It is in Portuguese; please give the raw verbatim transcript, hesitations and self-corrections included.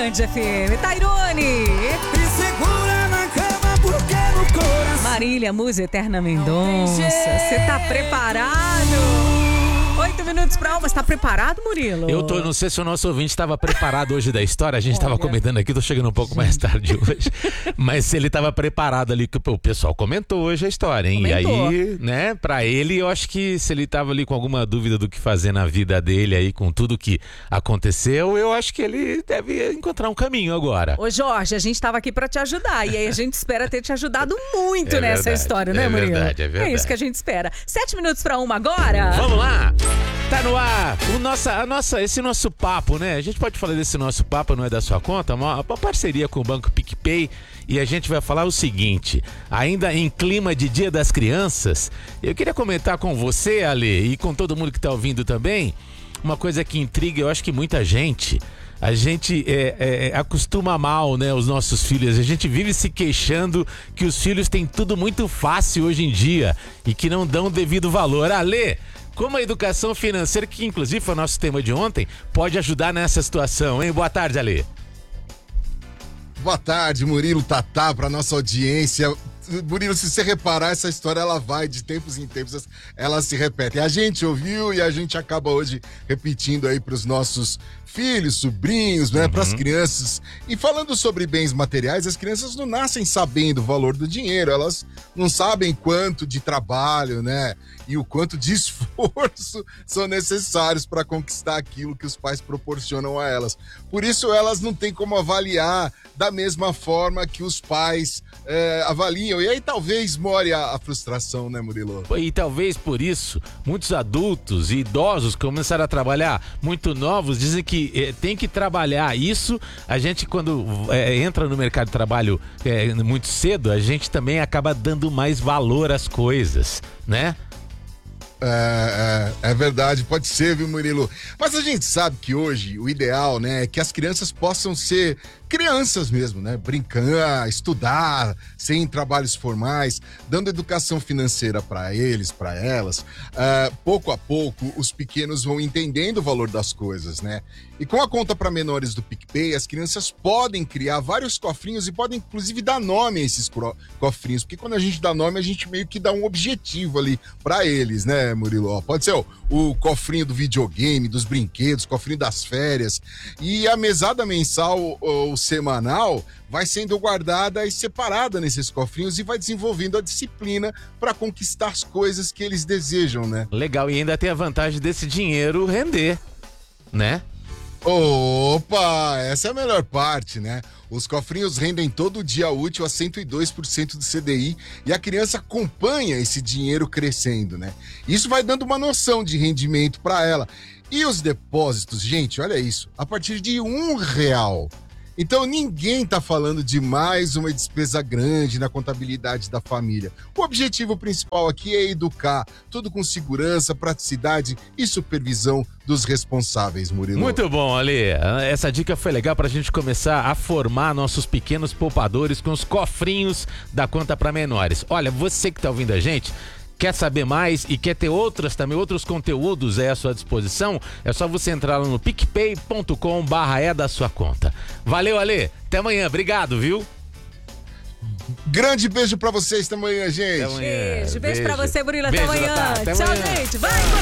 Band F M. Tairone. Me segura na cama porque no coração. Marília, Musa Eterna Mendonça. Você tá preparado? Oito minutos pra uma. Você tá preparado, Murilo? Eu tô, não sei se o nosso ouvinte estava preparado hoje da história. A gente estava comentando aqui, tô chegando um pouco mais tarde hoje. Mas se ele estava preparado ali, que o pessoal comentou hoje a história, hein? Comentou. E aí, né, pra ele, eu acho que se ele tava ali com alguma dúvida do que fazer na vida dele aí, com tudo que aconteceu, eu acho que ele deve encontrar um caminho agora. Ô, Jorge, a gente tava aqui pra te ajudar. E aí a gente espera ter te ajudado muito É nessa verdade, história, né, é Murilo? verdade, é verdade. É isso que a gente espera. Sete minutos pra uma agora. Vamos lá! Tá no ar o nossa, a nossa, esse nosso papo, né? A gente pode falar desse nosso papo, não é da sua conta, uma, uma parceria com o Banco PicPay. E a gente vai falar o seguinte, ainda em clima de Dia das Crianças, eu queria comentar com você, Ale, e com todo mundo que tá ouvindo também, uma coisa que intriga, eu acho que muita gente... A gente é, é, acostuma mal, né, os nossos filhos. A gente vive se queixando que os filhos têm tudo muito fácil hoje em dia e que não dão devido valor. Ale, como a educação financeira, que inclusive foi o nosso tema de ontem, pode ajudar nessa situação, hein? Boa tarde, Ale. Boa tarde, Murilo, Tatá, para nossa audiência. Murilo, se você reparar, essa história ela vai de tempos em tempos, ela se repete. A gente ouviu e a gente acaba hoje repetindo aí para os nossos filhos, sobrinhos, né, uhum. para as crianças. E falando sobre bens materiais, as crianças não nascem sabendo o valor do dinheiro, elas não sabem quanto de trabalho, né, e o quanto de esforço são necessários para conquistar aquilo que os pais proporcionam a elas. Por isso, elas não têm como avaliar da mesma forma que os pais é, avaliam. E aí talvez more a, a frustração, né, Murilo? E talvez por isso, muitos adultos e idosos que começaram a trabalhar muito novos dizem que eh, tem que trabalhar. Isso, a gente quando eh, entra no mercado de trabalho eh, muito cedo, a gente também acaba dando mais valor às coisas, né? É, é, é verdade, pode ser, viu, Murilo? Mas a gente sabe que hoje o ideal, né, é que as crianças possam ser crianças mesmo, né? Brincar, estudar, sem trabalhos formais, dando educação financeira para eles, para elas. Uh, pouco a pouco, os pequenos vão entendendo o valor das coisas, né? E com a conta para menores do PicPay, as crianças podem criar vários cofrinhos e podem, inclusive, dar nome a esses cofrinhos, porque quando a gente dá nome, a gente meio que dá um objetivo ali para eles, né, Murilo? Ó, pode ser ó, o cofrinho do videogame, dos brinquedos, cofrinho das férias. E a mesada mensal ou semanal vai sendo guardada e separada nesses cofrinhos e vai desenvolvendo a disciplina para conquistar as coisas que eles desejam, né? Legal, e ainda tem a vantagem desse dinheiro render, né? Opa, essa é a melhor parte, né? Os cofrinhos rendem todo dia útil a cento e dois por cento do C D I e a criança acompanha esse dinheiro crescendo, né? Isso vai dando uma noção de rendimento para ela. E os depósitos, gente, olha isso, a partir de um real. Então ninguém está falando de mais uma despesa grande na contabilidade da família. O objetivo principal aqui é educar, tudo com segurança, praticidade e supervisão dos responsáveis, Murilo. Muito bom, Ale. Essa dica foi legal para a gente começar a formar nossos pequenos poupadores com os cofrinhos da conta para menores. Olha, você que está ouvindo a gente, quer saber mais e quer ter outras também, outros conteúdos aí à sua disposição, é só você entrar lá no picpay ponto com barra é da sua conta. Valeu, Ale. Até amanhã. Obrigado, viu? Grande beijo pra vocês. Até amanhã, gente. Beijo, Até amanhã. beijo, Beijo pra você, Murilo. Até Beijo, amanhã. Tatá. Até Tchau, amanhã. gente. Vai,